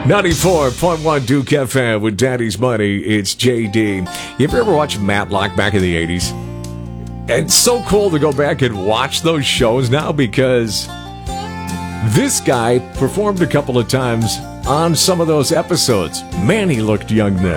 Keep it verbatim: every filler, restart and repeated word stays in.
ninety-four point one Duke F M with Daddy's Money. It's J D. You ever ever watch Matlock back in the eighties? It's so cool to go back and watch those shows now because this guy performed a couple of times on some of those episodes. Man, he looked young then.